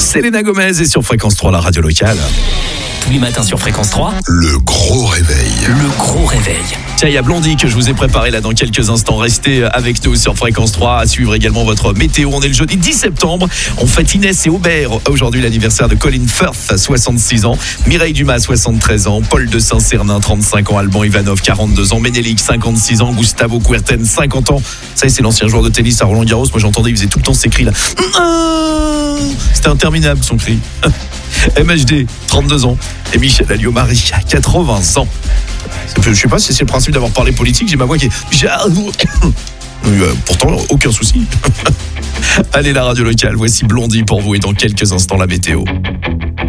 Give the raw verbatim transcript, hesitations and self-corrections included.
Selena Gomez est sur Fréquence trois, la radio locale. Tous les matins sur Fréquence trois, le gros réveil. Le gros réveil. Tiens, il y a Blondie que je vous ai préparé là dans quelques instants. Restez avec nous sur Fréquence trois, à suivre également votre météo. On est le jeudi dix septembre. On fête Inès et Aubert. Aujourd'hui, l'anniversaire de Colin Firth, soixante-six ans. Mireille Dumas, soixante-treize ans. Paul de Saint-Cernin, trente-cinq ans. Alban Ivanov, quarante-deux ans. Ménélique, cinquante-six ans. Gustavo Kuerten, cinquante ans. Ça, c'est l'ancien joueur de tennis à Roland-Garros. Moi, j'entendais, il faisait tout le temps ces cris là. C'était interminable son cri. M H D, trente-deux ans. Et Michel Alliot-Marie, quatre-vingts ans. Je sais pas si c'est le principe d'avoir parlé politique. J'ai ma voix qui est... Euh, pourtant, aucun souci. Allez, la radio locale. Voici Blondie pour vous et dans quelques instants la météo.